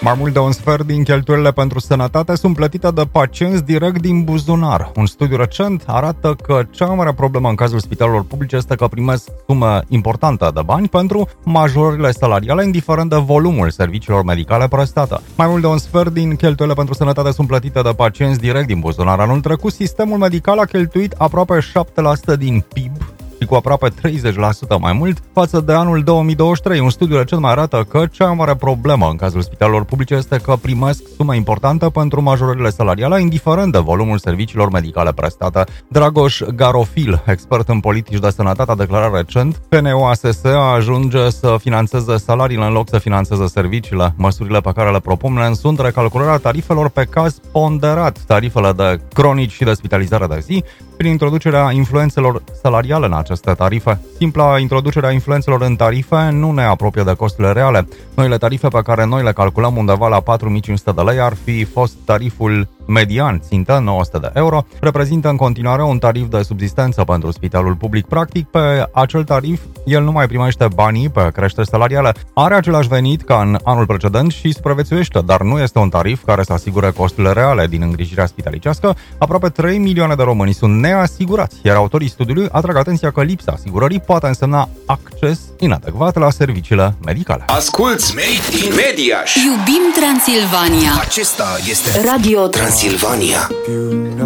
Mai mult de un sfert din cheltuielile pentru sănătate sunt plătite de pacienți direct din buzunar. Un studiu recent arată că cea mai mare problemă în cazul spitalelor publice este că primesc sume importante de bani pentru majorările salariale, indiferent de volumul serviciilor medicale prestate. Mai mult de un sfert din cheltuielile pentru sănătate sunt plătite de pacienți direct din buzunar. Anul trecut, sistemul medical a cheltuit aproape 7% din PIB, cu aproape 30% mai mult față de anul 2023. Un studiu recent mai arată că cea mai mare problemă în cazul spitalelor publice este că primesc sume importante pentru majorările salariale, indiferent de volumul serviciilor medicale prestate. Dragoș Garofil, expert în politici de sănătate, a declarat recent că NEOASS ajunge să finanțeze salariile în loc să finanțeze serviciile. Măsurile pe care le propun sunt recalcularea tarifelor pe caz ponderat, tarifele de cronici și de spitalizare de zi, prin introducerea influențelor salariale în aceste tarife. Simpla introducerea influențelor în tarife nu ne apropie de costurile reale. Noile tarife pe care noi le calculăm undeva la 4500 de lei ar fi fost tariful median, țintă 900 de euro, reprezintă în continuare un tarif de subzistență pentru spitalul public. Practic, pe acel tarif, el nu mai primește banii pe creșteri salariale. Are același venit ca în anul precedent și supraviețuiește, dar nu este un tarif care să asigure costurile reale din îngrijirea spitalicească. Aproape 3 milioane de români sunt neasigurați, iar autorii studiului atrag atenția că lipsa asigurării poate însemna acces inadecvat la serviciile medicale. Asculți Made in Mediaș! Iubim Transilvania! Acesta este Radio Transilvania.